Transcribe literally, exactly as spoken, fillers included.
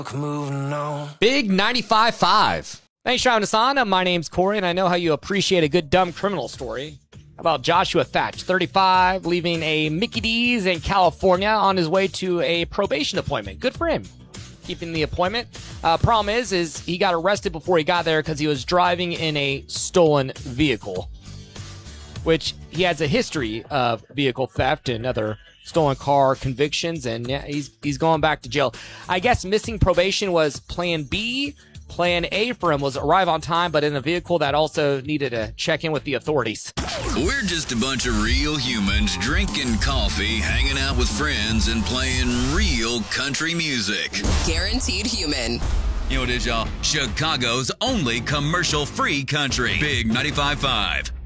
Moving on. Big ninety-five point five. Thanks for having us on. My name's Corey, and I know how you appreciate a good dumb criminal story. How about Joshua Thatch, thirty-five, leaving a Mickey D's in California on his way to a probation appointment. Good for him, keeping the appointment. Uh, problem is, is he got arrested before he got there because he was driving in a stolen vehicle, which he has a history of vehicle theft and other stolen car convictions, and yeah, he's he's going back to jail. I guess missing probation was plan B. Plan A for him was arrive on time, but in a vehicle that also needed to check in with the authorities. We're just a bunch of real humans drinking coffee, hanging out with friends, and playing real country music. Guaranteed human. You know what it is, y'all? Chicago's only commercial-free country. Big ninety-five point five.